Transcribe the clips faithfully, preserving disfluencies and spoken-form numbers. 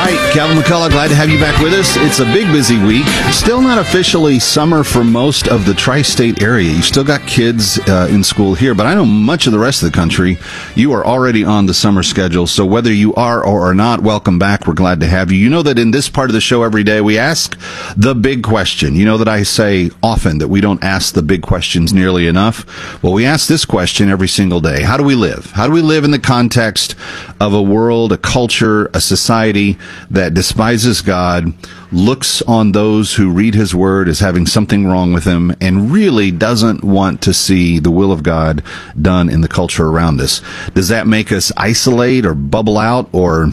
right, Calvin McCullough, glad to have you back with us. It's a big, busy week. Still not officially summer for most of the tri-state area. You still got kids uh, in school here, but I know much of the rest of the country, you are already on the summer schedule. So whether you are or are not, welcome back. We're glad to have you. You know that in this part of the show every day, we ask the big question. You know that I say often that we don't ask the big questions nearly enough. Well, we ask this question every single day. How do we live? How do we live in the context of a world, a culture, a society that despises God, looks on those who read his word as having something wrong with them, and really doesn't want to see the will of God done in the culture around us? Does that make us isolate or bubble out or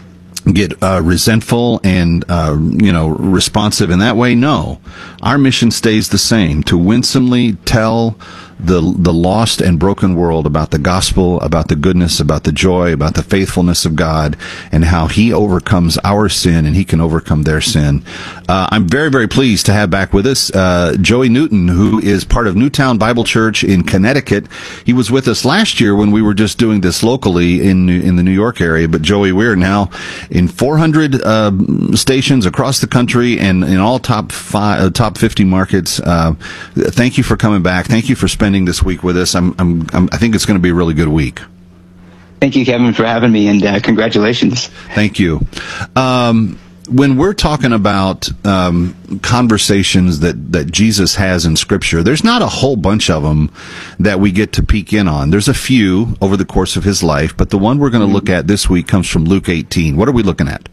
get uh, resentful and, uh, you know, responsive in that way? No. Our mission stays the same, to winsomely tell the the lost and broken world about the gospel, about the goodness, about the joy, about the faithfulness of God, and how he overcomes our sin and he can overcome their sin. Uh, I'm very, very pleased to have back with us uh, Joey Newton, who is part of Newtown Bible Church in Connecticut. He was with us last year when we were just doing this locally in in the New York area. But Joey, we're now in four hundred uh, stations across the country and in all top five, uh, top fifty markets. Uh, thank you for coming back. Thank you for spending this week with us. I'm, I'm, I'm I think it's going to be a really good week. Thank you, Kevin, for having me, and uh, congratulations. Thank you. Um, when we're talking about um, conversations that, that Jesus has in Scripture, there's not a whole bunch of them that we get to peek in on. There's a few over the course of his life, but the one we're going to look at this week comes from Luke eighteen. What are we looking at?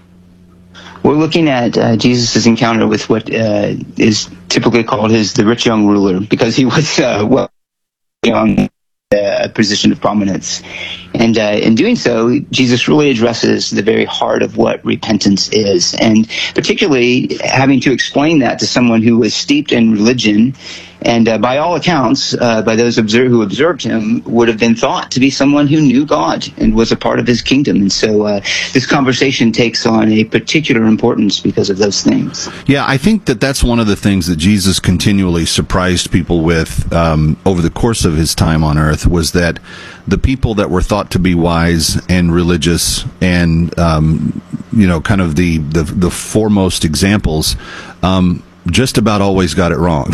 We're looking at uh, Jesus' encounter with what uh, is typically called his the rich young ruler, because he was uh, well young, a position of prominence. And uh, in doing so, Jesus really addresses the very heart of what repentance is, and particularly having to explain that to someone who was steeped in religion, and uh, by all accounts, uh, by those observe, who observed him, would have been thought to be someone who knew God and was a part of his kingdom. And so uh, this conversation takes on a particular importance because of those things. Yeah, I think that that's one of the things that Jesus continually surprised people with um, over the course of his time on earth, was that the people that were thought to be wise and religious and, um, you know, kind of the, the, the foremost examples, um, just about always got it wrong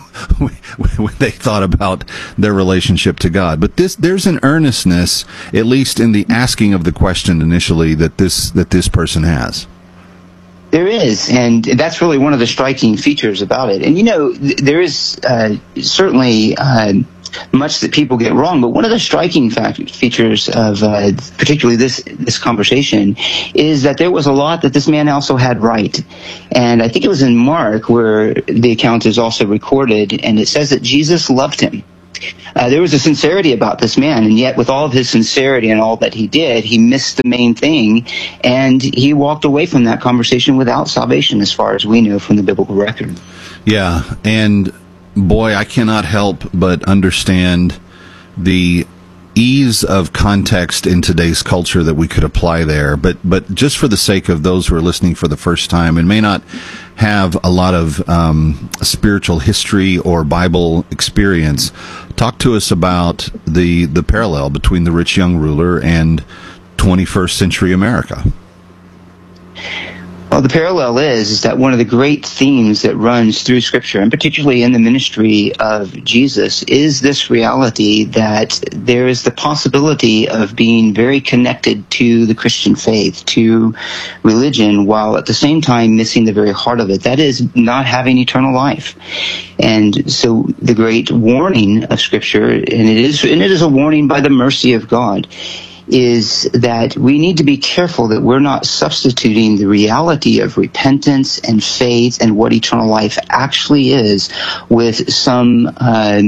when they thought about their relationship to God. But this, there's an earnestness, at least in the asking of the question initially, that this, that this person has. There is, and that's really one of the striking features about it. And, you know, th- there is uh, certainly uh, much that people get wrong, but one of the striking fact- features of uh, particularly this this conversation is that there was a lot that this man also had right. And I think it was in Mark where the account is also recorded, and it says that Jesus loved him. Uh, there was a sincerity about this man, and yet with all of his sincerity and all that he did, he missed the main thing, and he walked away from that conversation without salvation, as far as we know from the biblical record. Yeah, and boy, I cannot help but understand the ease of context in today's culture that we could apply there. But but just for the sake of those who are listening for the first time and may not have a lot of um, spiritual history or Bible experience, talk to us about the the parallel between the rich young ruler and twenty-first century America. Well, the parallel is, is that one of the great themes that runs through Scripture, and particularly in the ministry of Jesus, is this reality that there is the possibility of being very connected to the Christian faith, to religion, while at the same time missing the very heart of it. That is, not having eternal life. And so the great warning of Scripture, and it is, and it is a warning by the mercy of God, is that we need to be careful that we're not substituting the reality of repentance and faith and what eternal life actually is with some uh,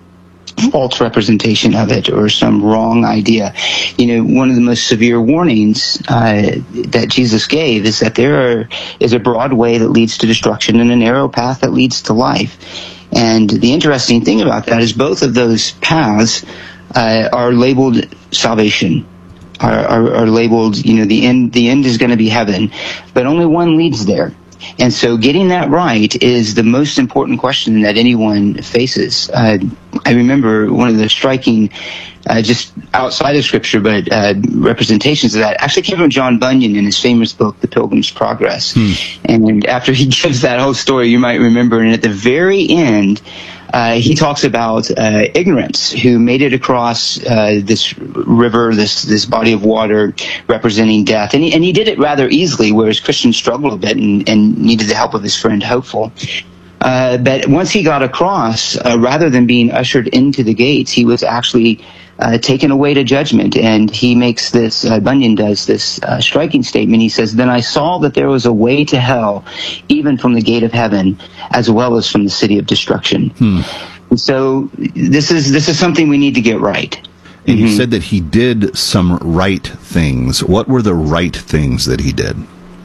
false representation of it or some wrong idea. You know, one of the most severe warnings uh, that Jesus gave is that there are, is a broad way that leads to destruction and a narrow path that leads to life. And the interesting thing about that is both of those paths Uh, are labeled salvation, are, are, are labeled, you know, the end, the end is going to be heaven, but only one leads there. And so getting that right is the most important question that anyone faces. Uh, I remember one of the striking, uh, just outside of Scripture, but uh, representations of that actually came from John Bunyan in his famous book, The Pilgrim's Progress. Hmm. And after he gives that whole story, you might remember, and at the very end, Uh, he talks about uh, ignorance who made it across uh, this river, this this body of water representing death. And he, and he did it rather easily, whereas Christian struggled a bit and, and needed the help of his friend Hopeful. Uh, but once he got across, uh, rather than being ushered into the gates, he was actually uh, taken away to judgment. And he makes this, uh, Bunyan does this uh, striking statement. He says, "Then I saw that there was a way to hell, even from the gate of heaven, as well as from the city of destruction." Hmm. And so this is this is something we need to get right. And mm-hmm. you said that he did some right things. What were the right things that he did?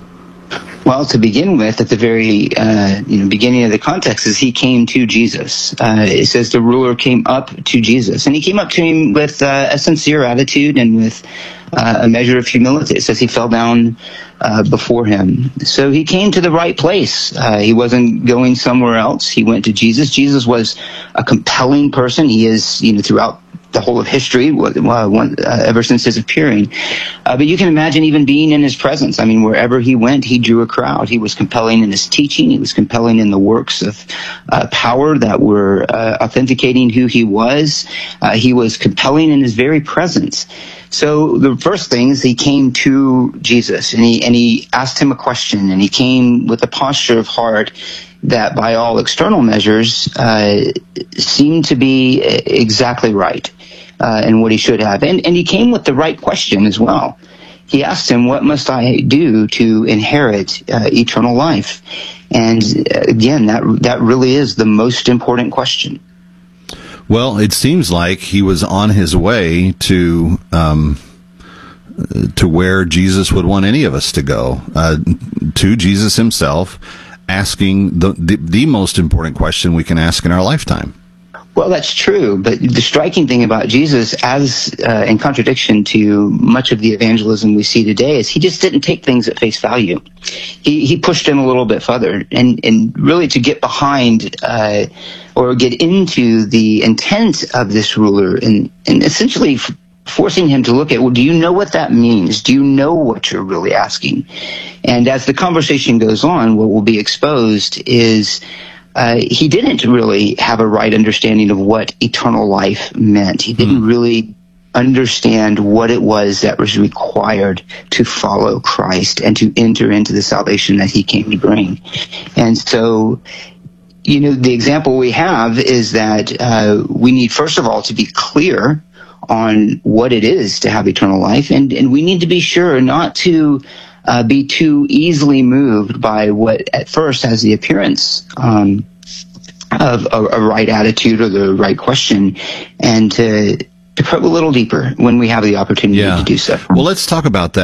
Well, to begin with, at the very uh, you know beginning of the context, is he came to Jesus. Uh, it says the ruler came up to Jesus, and he came up to him with uh, a sincere attitude and with uh, a measure of humility. It says he fell down uh, before him. So he came to the right place. Uh, he wasn't going somewhere else. He went to Jesus. Jesus was a compelling person. He is, you know, throughout the whole of history, uh, one, uh, ever since his appearing. Uh, but you can imagine even being in his presence. I mean, wherever he went, he drew a crowd. He was compelling in his teaching. He was compelling in the works of uh, power that were uh, authenticating who he was. Uh, he was compelling in his very presence. So the first thing is he came to Jesus, and he and he asked him a question, and he came with a posture of heart that by all external measures uh, seemed to be exactly right uh, and what he should have. And, and he came with the right question as well. He asked him, "What must I do to inherit uh, eternal life?" And uh, again, that that really is the most important question. Well, it seems like he was on his way to um, to where Jesus would want any of us to go, uh, to Jesus himself, asking the, the the most important question we can ask in our lifetime. Well, that's true, but the striking thing about Jesus, as uh, in contradiction to much of the evangelism we see today, is he just didn't take things at face value. He he pushed him a little bit further, and and really to get behind uh, or get into the intent of this ruler, and and essentially f- forcing him to look at, well, do you know what that means? Do you know what you're really asking? And as the conversation goes on, what will be exposed is Uh, he didn't really have a right understanding of what eternal life meant. He didn't mm. really understand what it was that was required to follow Christ and to enter into the salvation that he came to bring. And so, you know, the example we have is that uh, we need, first of all, to be clear on what it is to have eternal life, and, and we need to be sure not to Uh, be too easily moved by what at first has the appearance um, of a, a right attitude or the right question, and to, to probe a little deeper when we have the opportunity yeah. to do so. Well, let's talk about that.